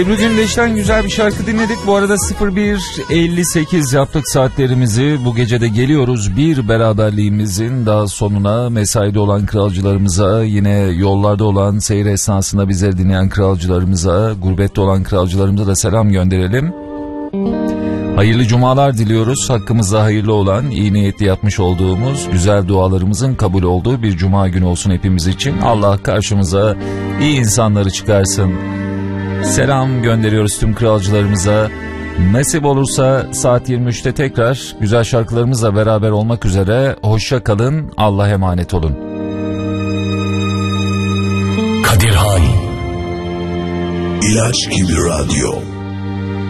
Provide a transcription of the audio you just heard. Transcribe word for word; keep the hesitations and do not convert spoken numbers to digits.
Ebru Gündeş'ten güzel bir şarkı dinledik. Bu arada sıfır bir elli sekiz yaptık saatlerimizi. Bu gece de geliyoruz bir beraberliğimizin daha sonuna. Mesaide olan kralcılarımıza, yine yollarda olan, seyir esnasında bizleri dinleyen kralcılarımıza, gurbette olan kralcılarımıza da selam gönderelim. Hayırlı cumalar diliyoruz. Hakkımızda hayırlı olan, iyi niyetli yapmış olduğumuz, güzel dualarımızın kabul olduğu bir cuma günü olsun hepimiz için. Allah karşımıza iyi insanları çıkarsın. Selam gönderiyoruz tüm kralcılarımıza. Nasip olursa saat yirmi üçte tekrar güzel şarkılarımızla beraber olmak üzere. Hoşça kalın, Allah'a emanet olun. Kadirhan İlaç Gibi Radyo.